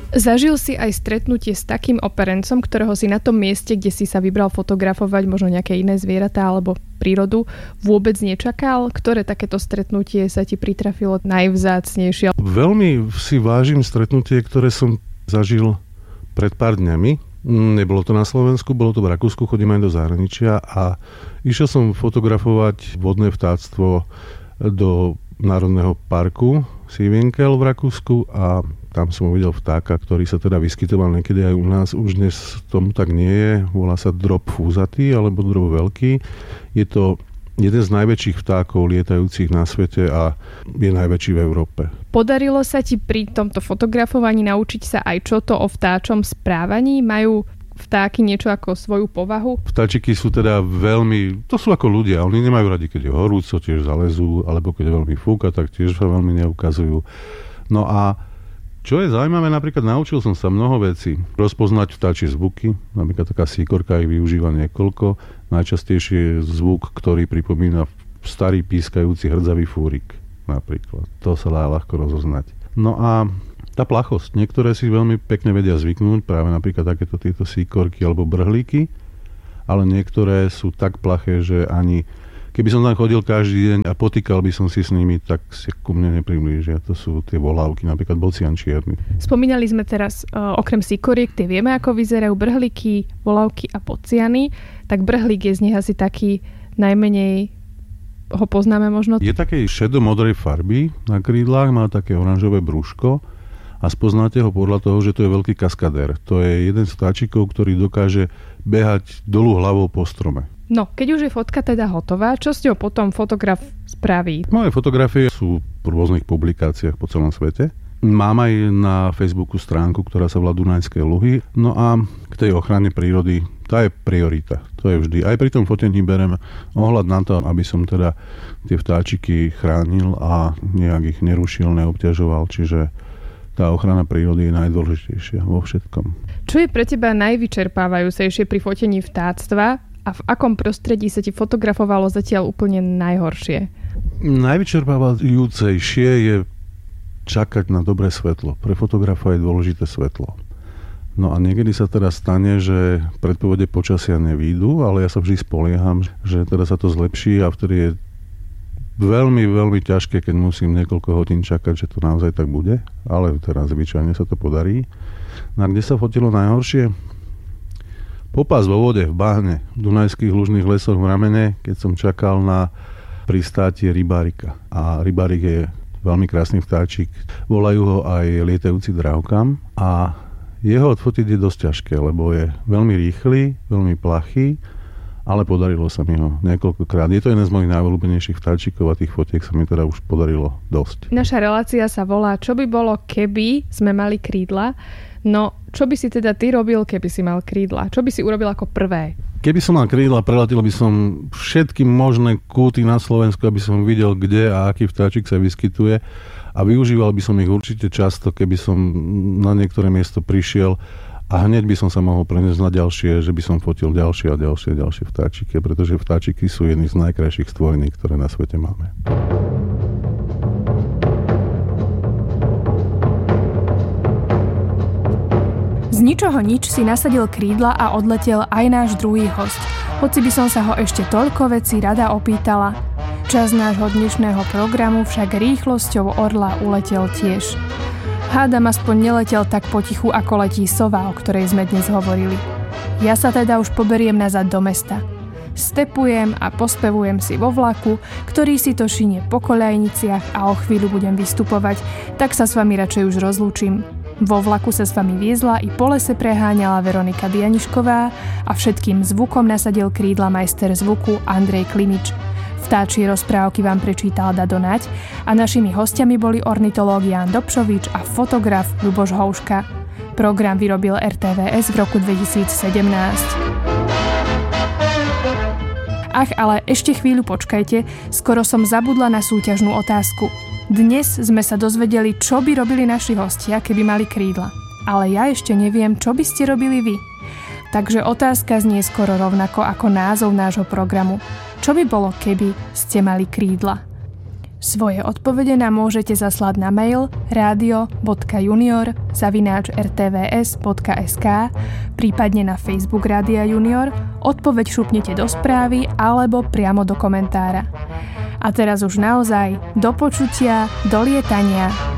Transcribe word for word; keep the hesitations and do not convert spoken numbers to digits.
Zažil si aj stretnutie s takým operencom, ktorého si na tom mieste, kde si sa vybral fotografovať možno nejaké iné zvieratá alebo prírodu, vôbec nečakal? Ktoré takéto stretnutie sa ti pritrafilo najvzácnejšie? Veľmi si vážim stretnutie, ktoré som zažil pred pár dňami. Nebolo to na Slovensku, bolo to v Rakúsku, chodím aj do zahraničia a išiel som fotografovať vodné vtáctvo do Národného parku Siebenkel v Rakúsku a tam som uvidel vtáka, ktorý sa teda vyskytoval niekedy aj u nás. Už dnes tomu tak nie je. Volá sa drop fúzatý alebo drop veľký. Je to jeden z najväčších vtákov lietajúcich na svete a je najväčší v Európe. Podarilo sa ti pri tomto fotografovaní naučiť sa aj čo to o vtáčom správaní? Majú vtáky niečo ako svoju povahu? Vtáčiky sú teda veľmi, to sú ako ľudia, oni nemajú radi, keď je horúco, tiež zalezú, alebo keď je veľmi fúka, tak tiež sa veľmi neukazujú. No a čo je zaujímavé, napríklad naučil som sa mnoho vecí. Rozpoznať vtáčie zvuky, napríklad taká síkorka ich využíva niekoľko. Najčastejšie je zvuk, ktorý pripomína starý pískajúci hrdzavý fúrik napríklad. To sa dá ľahko rozoznať. No a tá plachosť. Niektoré si veľmi pekne vedia zvyknúť, práve napríklad takéto tieto síkorky alebo brhlíky, ale niektoré sú tak plaché, že ani keby som tam chodil každý deň a potýkal by som si s nimi, tak si ku mne nepriblížia. To sú tie volávky, napríklad bocian čierny. Spomínali sme teraz uh, okrem síkoriek, tie vieme, ako vyzerajú brhlíky, volávky a bociany. Tak brhlík je z nich asi taký najmenej ho poznáme možno. Je takej šedomodrej farby na krídlach, má také oranžové brúško a spoznáte ho podľa toho, že to je veľký kaskadér. To je jeden z vtáčikov, ktorý dokáže behať dolu hlavou po strome. No, keď už je fotka teda hotová, čo s ňou potom fotograf spraví? Moje fotografie sú v rôznych publikáciách po celom svete. Mám aj na Facebooku stránku, ktorá sa volá Dunajské luhy. No a k tej ochrane prírody, tá je priorita. To je vždy. Aj pri tom fotení berem ohľad na to, aby som teda tie vtáčiky chránil a nejak ich nerušil, neobťažoval. Čiže tá ochrana prírody je najdôležitejšia vo všetkom. Čo je pre teba najvyčerpávajúcejšie pri fotení vtáctva? A v akom prostredí sa ti fotografovalo zatiaľ úplne najhoršie? Najvyčerpávajúcejšie je čakať na dobré svetlo. Pre fotografa je dôležité svetlo. No a niekedy sa teda stane, že predpovede počasia nevídu, ale ja sa vždy spolieham, že teda sa to zlepší a vtedy je veľmi, veľmi ťažké, keď musím niekoľko hodín čakať, že to naozaj tak bude. Ale teraz zvyčajne sa to podarí. No a kde sa fotilo najhoršie? Popás vo vode, v bahne, v Dunajských lužných lesoch v Ramene, keď som čakal na pristátie rybárika. A rybárik je veľmi krásny vtáčik. Volajú ho aj lietajúci dravkam a jeho odfotiť je dosť ťažké, lebo je veľmi rýchly, veľmi plachý, ale podarilo sa mi ho niekoľkokrát. Je to jeden z mojich najobľúbenejších vtáčikov a tých fotiek sa mi teda už podarilo dosť. Naša relácia sa volá Čo by bolo, keby sme mali krídla? No, čo by si teda ty robil, keby si mal krídla? Čo by si urobil ako prvé? Keby som mal krídla, preletel by som všetky možné kúty na Slovensku, aby som videl, kde a aký vtáčik sa vyskytuje. A využíval by som ich určite často, keby som na niektoré miesto prišiel a hneď by som sa mohol preniesť na ďalšie, že by som fotil ďalšie a ďalšie a ďalšie vtáčiky, pretože vtáčiky sú jedny z najkrajších stvorení, ktoré na svete máme. Z ničoho nič si nasadil krídla a odletel aj náš druhý hosť. Hoci by som sa ho ešte toľko vecí rada opýtala. Čas nášho dnešného programu však rýchlosťou orla uletel tiež. Hádam aspoň neletel tak potichu, ako letí sova, o ktorej sme dnes hovorili. Ja sa teda už poberiem nazad do mesta. Stepujem a pospevujem si vo vlaku, ktorý si to šinie po koľajniciach a o chvíľu budem vystupovať, tak sa s vami radšej už rozlúčim. Vo vlaku sa s vami viezla i po lese preháňala Veronika Dianišková a všetkým zvukom nasadil krídla majster zvuku Andrej Klimič. Vtáčie rozprávky vám prečítal Dado Naď a našimi hostiami boli ornitológ Ján Dobšovič a fotograf Ľuboš Houška. Program vyrobil er té vé es v roku dvetisícsedemnásť. Ach, ale ešte chvíľu počkajte, skoro som zabudla na súťažnú otázku. Dnes sme sa dozvedeli, čo by robili naši hostia, keby mali krídla. Ale ja ešte neviem, čo by ste robili vy. Takže otázka znie skoro rovnako ako názov nášho programu. Čo by bolo, keby ste mali krídla? Svoje odpovede nám môžete zaslať na mail radio bodka junior zavináč er té vé es bodka es ká, prípadne na Facebook Rádia Junior, odpoveď šupnite do správy alebo priamo do komentára. A teraz už naozaj do počutia, do lietania.